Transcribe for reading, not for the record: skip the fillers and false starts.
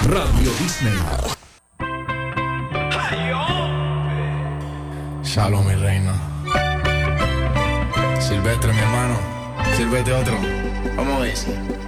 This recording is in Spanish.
Radio Disney. Shalom, mi reina. Silvestre, mi hermano. Sírvete otro. Vamos a ver.